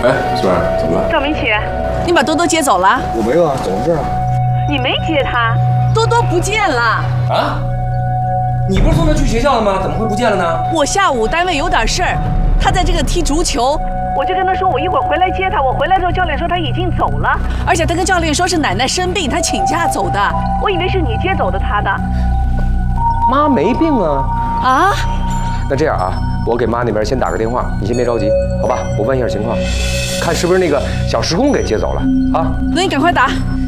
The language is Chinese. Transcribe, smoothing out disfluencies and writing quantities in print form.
哎，孙儿，怎么了？ 赵明启， 你把多多接走了？ 我没有啊，怎么回事啊？ 你没接他？ 多多不见了。 啊？你不是送他去学校了吗？怎么会不见了呢？ 我下午单位有点事儿，他在这个踢足球， 我就跟他说我一会儿回来接他。我回来之后，教练说他已经走了， 而且他跟教练说是奶奶生病，他请假走的。 我以为是你接走的他的。 妈没病啊。 啊？ 那这样啊，我给妈那边先打个电话，你先别着急，好吧？我问一下情况，看是不是那个小时工给接走了啊？ 那你赶快打。